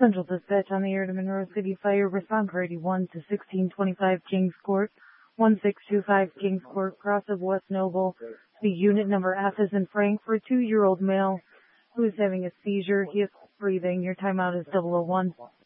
Central Dispatch on the air to Monroe City Fire. Respond for 81 to 1625 Kings Court, 1625 Kings Court, cross of West Noble. The unit number F is in Frank for a 2-year-old male who is having a seizure. He is breathing. Your timeout is 001.